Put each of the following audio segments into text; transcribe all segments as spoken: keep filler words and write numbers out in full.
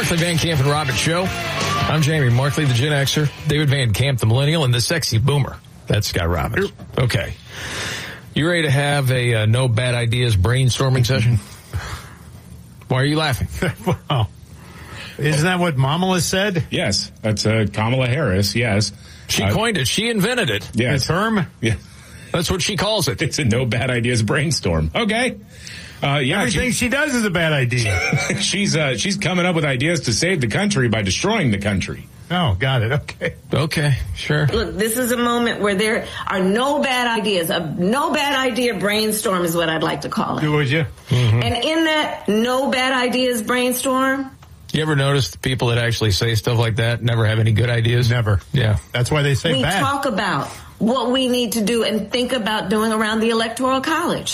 Markley, Van Camp, and Robbins Show. I'm Jamie Markley, the Gen Xer. David Van Camp, the Millennial, and the Sexy Boomer. That's Scott Robbins. Okay. You ready to have a uh, no bad ideas brainstorming session? Why are you laughing? Wow. Isn't that what Kamala said? Yes. That's uh, Kamala Harris, yes. She uh, coined it. She invented it. Yes. The term? Yeah. That's what she calls it. It's a no bad ideas brainstorm. Okay. Uh, yeah, Everything she, she does is a bad idea. she's uh, she's coming up with ideas to save the country by destroying the country. Oh, got it. Okay. Okay, sure. Look, this is a moment where there are no bad ideas. A no bad idea brainstorm is what I'd like to call it. Would you? Mm-hmm. And in that no bad ideas brainstorm, you ever notice the people that actually say stuff like that never have any good ideas? Never. Yeah. That's why they say we bad. talk about what we need to do and think about doing around the Electoral College.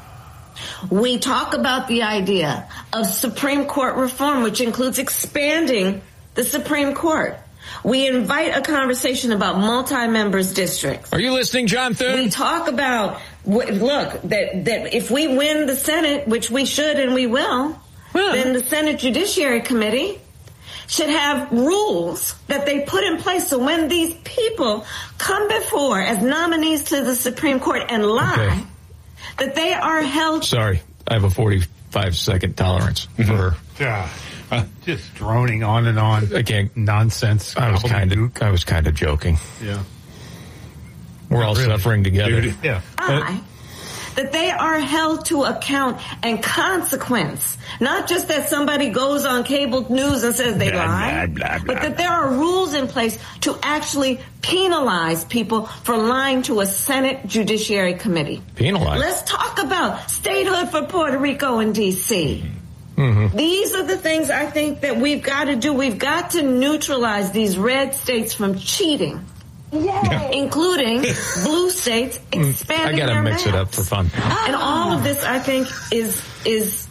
We talk about the idea of Supreme Court reform, which includes expanding the Supreme Court. We invite a conversation about multi-members districts. Are you listening, John Thune? We talk about, look, that, that if we win the Senate, which we should and we will, well, then the Senate Judiciary Committee should have rules that they put in place so when these people come before as nominees to the Supreme Court and lie, okay, that they are held... Sorry, I have a forty-five second tolerance for her. Yeah. Uh, just droning on and on. I can't. Nonsense. I was kind of, I was kind of joking. Yeah. We're Not all really. suffering together. Dude, yeah. I, that they are held to account and consequence. Not just that somebody goes on cable news and says they blah, lie, blah, blah, blah, but that there are rules in place to actually penalize people for lying to a Senate Judiciary Committee. Penalize? Let's talk about statehood for Puerto Rico and D C Mm-hmm. These are the things I think that we've got to do. We've got to neutralize these red states from cheating. Yay. Including blue states expanding I gotta their mix maps. it up for fun. And all of this, I think, is is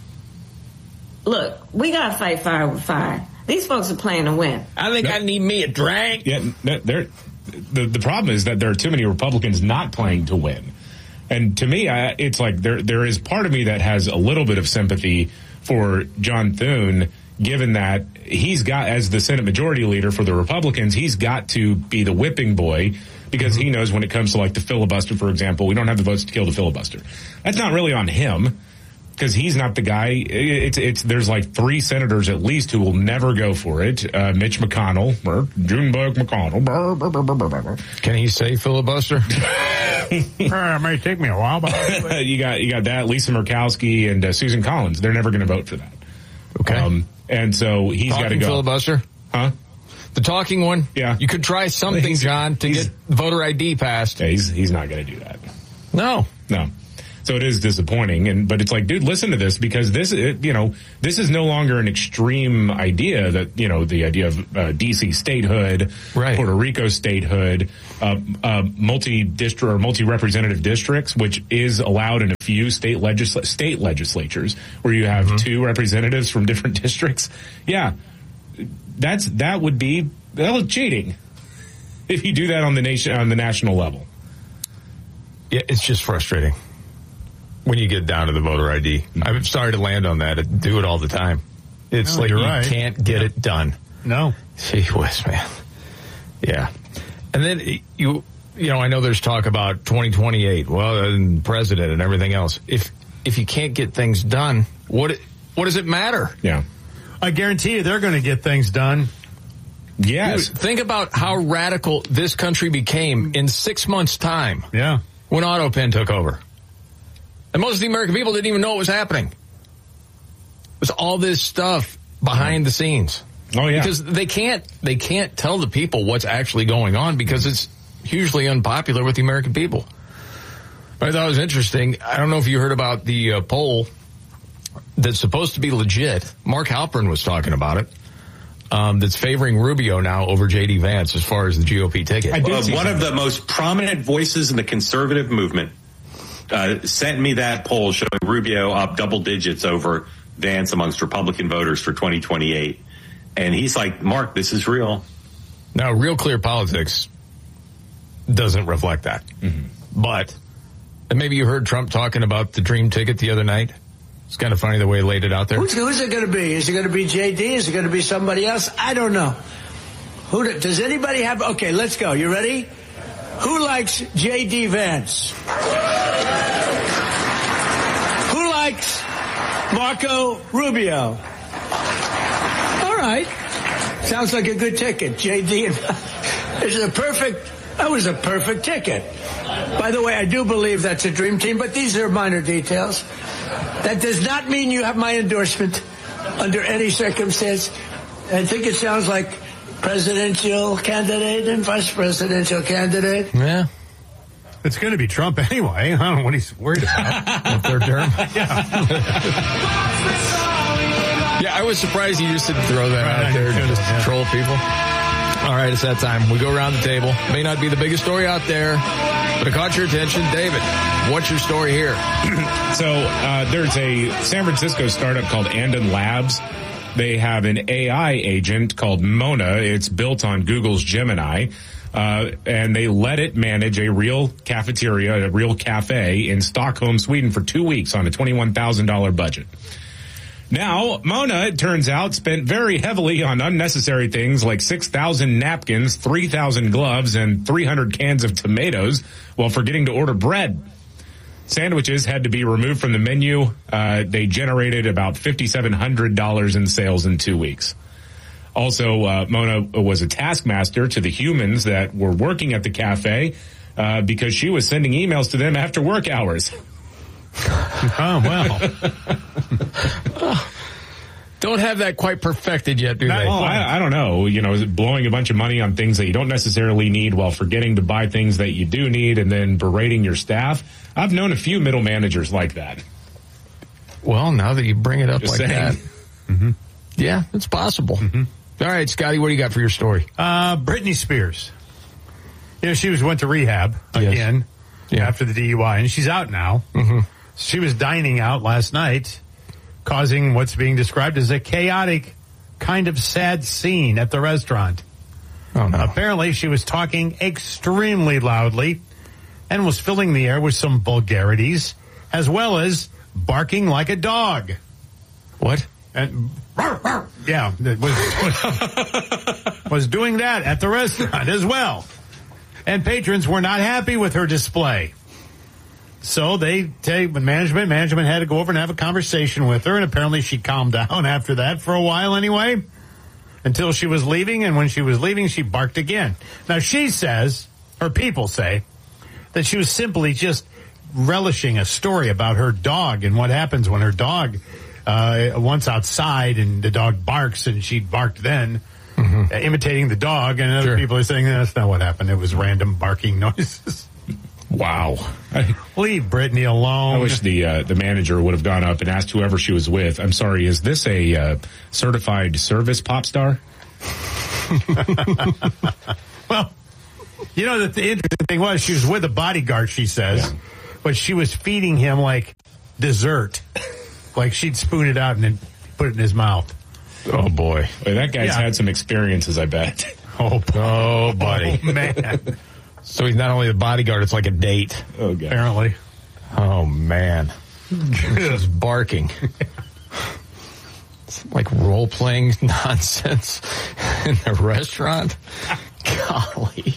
look, we gotta fight fire with fire. These folks are playing to win. I think no, I need me a drink. Yeah, they're, the the problem is that there are too many Republicans not playing to win, and to me, I, it's like there there is part of me that has a little bit of sympathy for John Thune, given that he's got, as the Senate Majority Leader for the Republicans, he's got to be the whipping boy because he knows when it comes to like the filibuster, for example, we don't have the votes to kill the filibuster. That's not really on him because he's not the guy. It's it's there's like three senators at least who will never go for it. Uh, Mitch McConnell, Junebug McConnell. Burr, burr, burr, burr, burr. Can he say filibuster? uh, it may take me a while, but you got you got that Lisa Murkowski and uh, Susan Collins. They're never going to vote for that. Okay, um, and so he's got to go filibuster, huh? The talking one. Yeah, you could try something, he's, John, to get voter I D passed. Yeah, he's he's not going to do that. No, no. So it is disappointing, and but it's like, dude, listen to this because this, it, you know, this is no longer an extreme idea that you know the idea of uh, D C statehood, right. Puerto Rico statehood, uh, uh, multi-district or multi-representative districts, which is allowed in a few state legisl- state legislatures where you have mm-hmm. two representatives from different districts. Yeah, that's that would be that was cheating if you do that on the nation on the national level. Yeah, it's just frustrating. When you get down to the voter I D. I'm sorry to land on that. I do it all the time. It's no, like you right. can't get yeah. it done. No. Gee whiz, man. Yeah. And then you, you know, I know there's talk about twenty twenty-eight, well, and president and everything else. If, if you can't get things done, what, what does it matter? Yeah. I guarantee you they're going to get things done. Yes. Dude, think about how radical this country became in six months' time. Yeah. When AutoPen took over. And most of the American people didn't even know what was happening. It was all this stuff behind the scenes. Oh, yeah. Because they can't, they can't tell the people what's actually going on because it's hugely unpopular with the American people. But I thought it was interesting. I don't know if you heard about the uh, poll that's supposed to be legit. Mark Halperin was talking about it. Um, that's favoring Rubio now over J D Vance as far as the G O P ticket. I did uh, one of the most prominent voices in the conservative movement uh, sent me that poll showing Rubio up double digits over Vance amongst Republican voters for twenty twenty-eight. And he's like, Mark, this is real. Now, Real Clear Politics doesn't reflect that. Mm-hmm. But, and maybe you heard Trump talking about the dream ticket the other night. It's kind of funny the way he laid it out there. Who's, who's it going to be? Is it going to be J D? Is it going to be somebody else? I don't know. Who do, does anybody have? Okay, let's go. You ready? Who likes J D Vance? Who likes Marco Rubio? All right. Sounds like a good ticket. J D. This is a perfect, that was a perfect ticket. By the way, I do believe that's a dream team, but these are minor details. That does not mean you have my endorsement under any circumstance. I think it sounds like presidential candidate and vice presidential candidate. Yeah. It's going to be Trump anyway. I don't know what he's worried about. Third term? Yeah. Yeah, I was surprised he just didn't throw that Right, out there to could've, just yeah. troll people. All right, it's that time. We go around the table. May not be the biggest story out there, but it caught your attention. David, what's your story here? So uh, there's a San Francisco startup called Andon Labs. They have an A I agent called Mona. It's built on Google's Gemini. Uh, and they let it manage a real cafeteria, a real cafe in Stockholm, Sweden for two weeks on a twenty-one thousand dollars budget. Now, Mona, it turns out, spent very heavily on unnecessary things like six thousand napkins, three thousand gloves, and three hundred cans of tomatoes while forgetting to order bread. Sandwiches had to be removed from the menu. Uh, they generated about five thousand seven hundred dollars in sales in two weeks. Also, uh, Mona was a taskmaster to the humans that were working at the cafe uh, because she was sending emails to them after work hours. Oh, well. Don't have that quite perfected yet, do Not, they? well, I, I don't know. You know, is it blowing a bunch of money on things that you don't necessarily need while forgetting to buy things that you do need and then berating your staff? I've known a few middle managers like that. Well, now that you bring it up Just like saying. that. Mm-hmm. Yeah, it's possible. Mm-hmm. All right, Scotty, what do you got for your story? Uh, Britney Spears. You know, she was went to rehab Yes. again Yeah. after the D U I, and she's out now. Mm-hmm. She was dining out last night, causing what's being described as a chaotic, kind of sad scene at the restaurant. Oh, no. Apparently, she was talking extremely loudly and was filling the air with some vulgarities, as well as barking like a dog. What? And yeah, it was, was was doing that at the restaurant as well. And patrons were not happy with her display. So they take management. Management had to go over and have a conversation with her, and apparently she calmed down after that for a while anyway, until she was leaving. And when she was leaving, she barked again. Now she says, or people say, that she was simply just relishing a story about her dog and what happens when her dog uh once outside and the dog barks, and she barked then, mm-hmm. uh, imitating the dog. And other Sure. people are saying that's not what happened. It was random barking noises. Wow. I, Leave Britney alone. I wish the uh, the manager would have gone up and asked whoever she was with, I'm sorry, is this a uh, certified service pop star? Well, you know, the, the interesting thing was she was with a bodyguard, she says, Yeah. but she was feeding him like dessert. Like she'd spoon it out and then put it in his mouth. Oh, boy. Boy, that guy's Yeah. had some experiences, I bet. Oh, Oh, buddy. oh, man. So he's not only the bodyguard, it's like a date. Oh, God. Apparently. Oh, man. She's barking. It's like role-playing nonsense in the restaurant. Golly.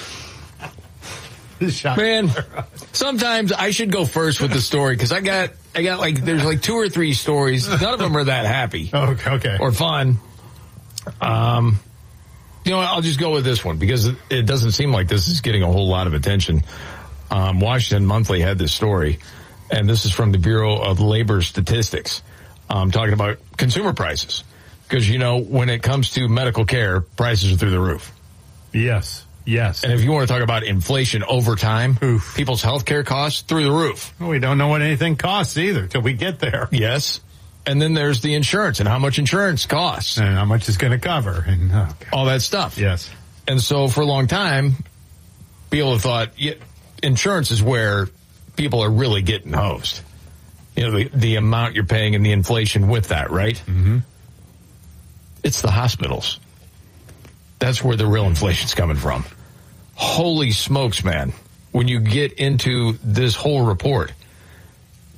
Man, sometimes I should go first with the story because I got, I got like, there's like two or three stories. None of them are that happy Okay. okay. or fun. Um, you know, I'll just go with this one because it, it doesn't seem like this is getting a whole lot of attention. Um, Washington Monthly had this story, and this is from the Bureau of Labor Statistics, um, talking about consumer prices. Because, you know, when it comes to medical care, prices are through the roof. Yes. Yes. And if you want to talk about inflation over time, Oof. people's health care costs through the roof. We don't know what anything costs either till we get there. Yes. And then there's the insurance and how much insurance costs. And how much it's going to cover. And oh, God. All that stuff. Yes. And so for a long time, people have thought yeah, insurance is where people are really getting hosed. You know, the, the amount you're paying and the inflation with that, right? Mm-hmm. It's the hospitals. That's where the real inflation's coming from. Holy smokes, man. When you get into this whole report,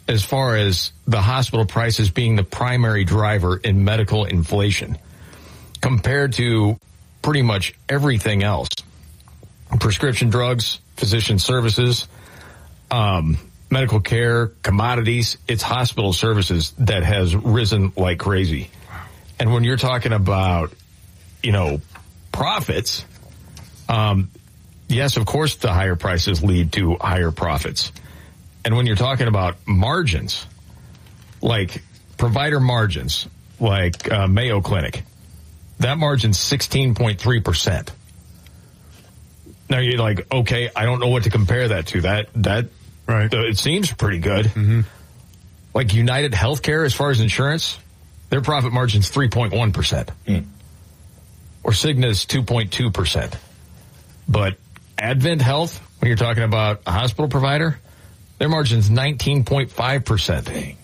as far as the hospital prices being the primary driver in medical inflation compared to pretty much everything else. Prescription drugs, physician services, um, medical care, commodities, it's hospital services that has risen like crazy. And when you're talking about, you know, profits, um, yes, of course, the higher prices lead to higher profits. And when you're talking about margins, like provider margins, like uh, Mayo Clinic, that margin's sixteen point three percent. Now you're like, okay, I don't know what to compare that to. That, that, right. Uh, it seems pretty good. Mm-hmm. Like United Healthcare, as far as insurance, their profit margin's three point one percent. Mm. Or Cigna's two point two percent. But Advent Health, when you're talking about a hospital provider, their margin's nineteen point five percent. Dang.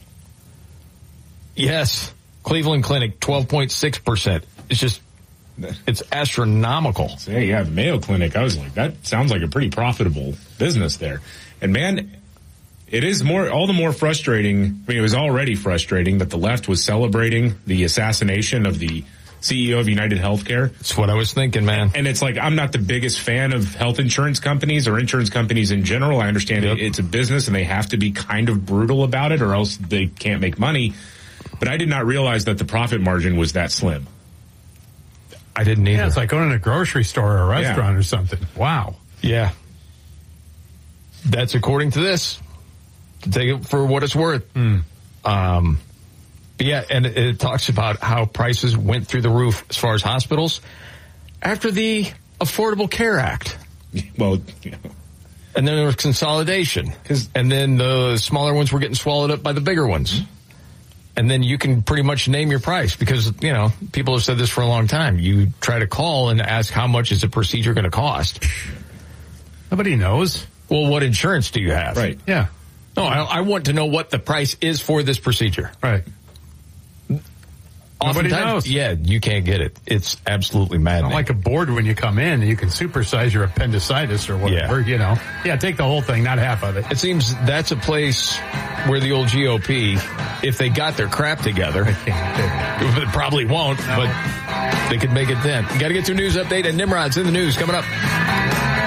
Yes. Cleveland Clinic, twelve point six percent. It's just, it's astronomical. So, yeah, yeah, the Mayo Clinic, I was like, that sounds like a pretty profitable business there. And man, it is more, all the more frustrating. I mean, it was already frustrating that the left was celebrating the assassination of the C E O of United Healthcare. That's what I was thinking, man. And it's like, I'm not the biggest fan of health insurance companies or insurance companies in general. I understand yep. it's a business and they have to be kind of brutal about it or else they can't make money. But I did not realize that the profit margin was that slim. I didn't either. Yeah, it's like going to a grocery store or a restaurant yeah. or something. Wow. Yeah. That's according to this. To take it for what it's worth. Mm. Um, yeah, and it, it talks about how prices went through the roof as far as hospitals after the Affordable Care Act. Well, you know. And then there was consolidation. And then the smaller ones were getting swallowed up by the bigger ones. Mm-hmm. And then you can pretty much name your price because, you know, people have said this for a long time. You try to call and ask how much is a procedure going to cost. Nobody knows. Well, what insurance do you have? Right. Yeah. No, I, I want to know what the price is for this procedure. Right. Nobody knows. Yeah, you can't get it. It's absolutely maddening. Not like a board when you come in, you can supersize your appendicitis or whatever, yeah. you know. Yeah, take the whole thing, not half of it. It seems that's a place where the old G O P, if they got their crap together, it probably won't, no. but they could make it then. Got to get to a news update, and Nimrod's in the news coming up.